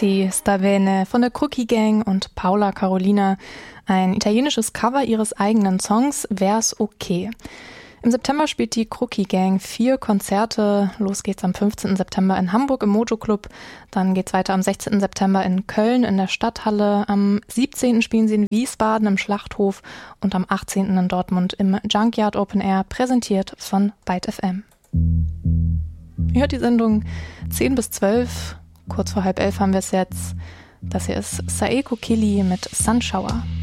Ti sta bene von der Cookie Gang und Paula Carolina, ein italienisches Cover ihres eigenen Songs Wär's okay. Im September spielt die Cookie Gang 4 Konzerte. Los geht's am 15. September in Hamburg im Mojo Club. Dann geht's weiter am 16. September in Köln in der Stadthalle. Am 17. spielen sie in Wiesbaden im Schlachthof und am 18. in Dortmund im Junkyard Open Air, präsentiert von Byte FM. Ihr hört die Sendung 10 bis 12. Kurz vor 10:30 haben wir es jetzt. Das hier ist Saeko Kili mit Sunshower.